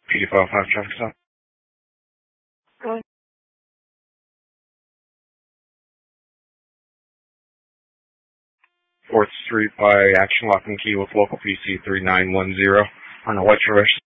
PD55 traffic stop. 4th Street by Action Lock and Key with local PC 3910 on the white traverse.